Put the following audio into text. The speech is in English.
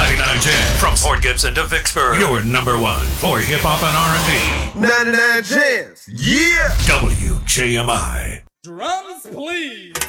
99 Jams. From Port Gibson to Vicksburg, your number one for hip-hop and R&B. 99 Jams. Yeah! WJMI. Drums, please.